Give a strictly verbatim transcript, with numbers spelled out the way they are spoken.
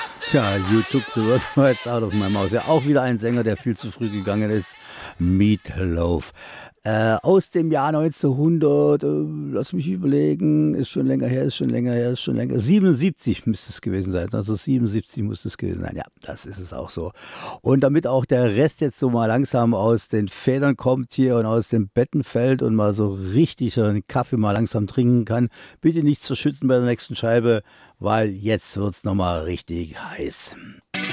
Tja, You took the words out of my mouth. Ja, auch wieder ein Sänger, der viel zu früh gegangen ist. Meat Loaf. Äh, aus dem Jahr neunzehnhundert, äh, lass mich überlegen, ist schon länger her, ist schon länger her, ist schon länger. siebenundsiebzig müsste es gewesen sein. Also siebenundsiebzig muss es gewesen sein. Ja, das ist es auch so. Und damit auch der Rest jetzt so mal langsam aus den Federn kommt hier und aus dem Betten fällt und mal so richtig einen Kaffee mal langsam trinken kann, bitte nicht verschütten bei der nächsten Scheibe, weil jetzt wird es nochmal richtig heiß.